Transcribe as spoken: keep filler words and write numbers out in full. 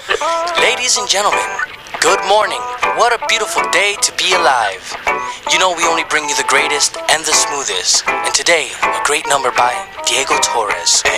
Ladies and gentlemen, good morning. What a beautiful day to be alive. You know we only bring you the greatest and the smoothest. And today, a great number by Diego Torres.